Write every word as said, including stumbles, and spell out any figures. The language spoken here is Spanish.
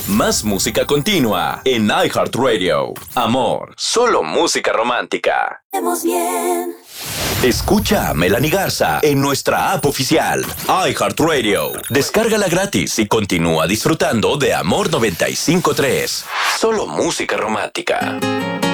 Más música continua en iHeartRadio. Amor, solo música romántica. Vemos bien. Escucha a Melanie Garza en nuestra app oficial, iHeartRadio. Descárgala gratis y continúa disfrutando de Amor noventa y cinco punto tres. Solo música romántica.